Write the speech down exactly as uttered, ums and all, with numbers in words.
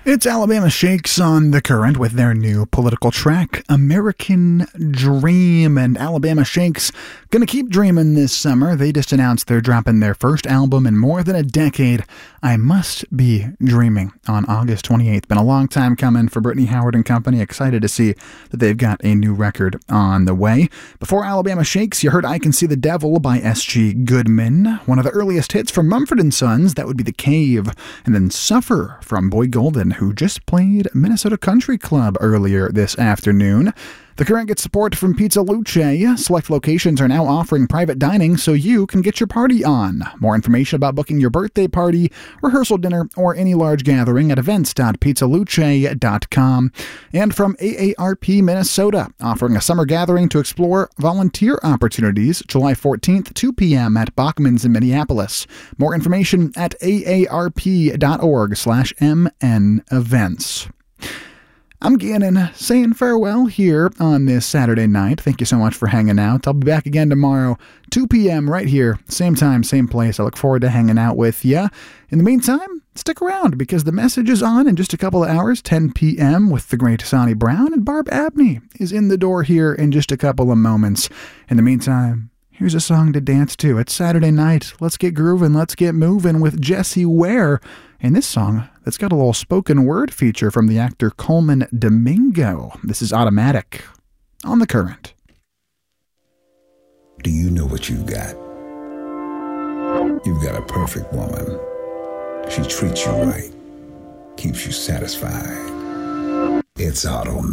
It's Alabama Shakes on The Current with their new political track, American Dream. And Alabama Shakes gonna keep dreaming this summer. They just announced they're dropping their first album in more than a decade, I Must Be Dreaming, on August twenty-eighth. Been a long time coming for Brittany Howard and company. Excited to see that they've got a new record on the way. Before Alabama Shakes, you heard I Can See the Devil by S G Goodman. One of the earliest hits from Mumford and Sons, that would be The Cave. And then Suffer from Boy Golden, who just played Minnesota Country Club earlier this afternoon. The Current gets support from Pizza Luce. Select locations are now offering private dining so you can get your party on. More information about booking your birthday party, rehearsal dinner, or any large gathering at events dot pizza luce dot com. And from A A R P Minnesota, offering a summer gathering to explore volunteer opportunities July fourteenth, two p.m. at Bachman's in Minneapolis. More information at A A R P dot org slash M N events. I'm Gannon saying farewell here on this Saturday night. Thank you so much for hanging out. I'll be back again tomorrow, two p.m. right here, same time, same place. I look forward to hanging out with you. In the meantime, stick around because the message is on in just a couple of hours, ten p.m. with the great Sonny Brown, and Barb Abney is in the door here in just a couple of moments. In the meantime, here's a song to dance to. It's Saturday night. Let's get grooving. Let's get moving with Jessie Ware. And this song that's got a little spoken word feature from the actor Coleman Domingo. This is Automatic on The Current. Do you know what you've got? You've got a perfect woman. She treats you right, keeps you satisfied. It's automatic.